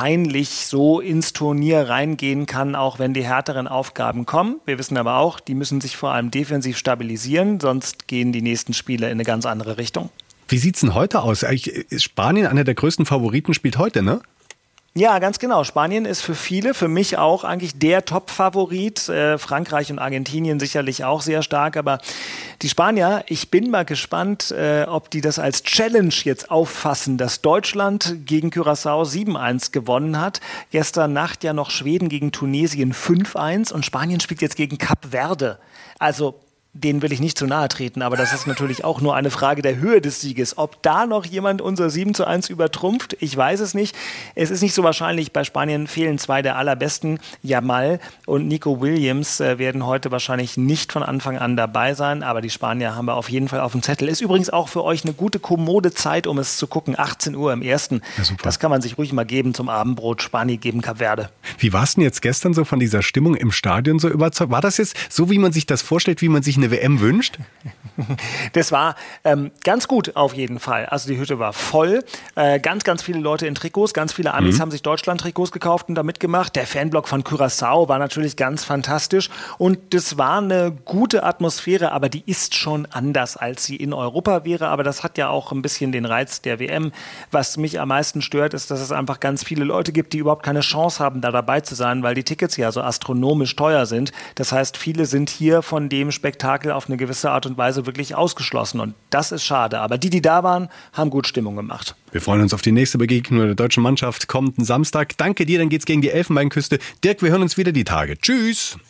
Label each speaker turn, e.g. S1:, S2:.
S1: wahrscheinlich so ins Turnier reingehen kann, auch wenn die härteren Aufgaben kommen. Wir wissen aber auch, die müssen sich vor allem defensiv stabilisieren, sonst gehen die nächsten Spiele in eine ganz andere Richtung.
S2: Wie sieht's denn heute aus? Ist Spanien einer der größten Favoriten, spielt heute, ne?
S1: Ja, ganz genau. Spanien ist für viele, für mich auch eigentlich der Top-Favorit. Frankreich und Argentinien sicherlich auch sehr stark. Aber die Spanier, ich bin mal gespannt, ob die das als Challenge jetzt auffassen, dass Deutschland gegen Curaçao 7-1 gewonnen hat. Gestern Nacht ja noch Schweden gegen Tunesien 5-1 und Spanien spielt jetzt gegen Kap Verde. Also denen will ich nicht zu nahe treten, aber das ist natürlich auch nur eine Frage der Höhe des Sieges. Ob da noch jemand unser 7-1 übertrumpft, ich weiß es nicht. Es ist nicht so wahrscheinlich. Bei Spanien fehlen zwei der allerbesten. Yamal und Nico Williams werden heute wahrscheinlich nicht von Anfang an dabei sein, aber die Spanier haben wir auf jeden Fall auf dem Zettel. Ist übrigens auch für euch eine gute, kommode Zeit, um es zu gucken. 18 Uhr im ersten. Ja, das kann man sich ruhig mal geben zum Abendbrot. Spanien gegen Kap Verde.
S2: Wie war es denn jetzt gestern so von dieser Stimmung im Stadion so überzeugt? War das jetzt so, wie man sich das vorstellt, wie man sich eine WM wünscht?
S1: Das war ganz gut auf jeden Fall. Also die Hütte war voll. Ganz, ganz viele Leute in Trikots. Ganz viele Amis haben sich Deutschland-Trikots gekauft und da mitgemacht. Der Fanblock von Curaçao war natürlich ganz fantastisch. Und das war eine gute Atmosphäre, aber die ist schon anders, als sie in Europa wäre. Aber das hat ja auch ein bisschen den Reiz der WM. Was mich am meisten stört, ist, dass es einfach ganz viele Leute gibt, die überhaupt keine Chance haben, da dabei zu sein, weil die Tickets ja so astronomisch teuer sind. Das heißt, viele sind hier von dem Spektakel auf eine gewisse Art und Weise wirklich ausgeschlossen. Und das ist schade. Aber die da waren, haben gut Stimmung gemacht.
S2: Wir freuen uns auf die nächste Begegnung der deutschen Mannschaft kommenden Samstag. Danke dir, dann geht's gegen die Elfenbeinküste. Dirk, wir hören uns wieder die Tage. Tschüss!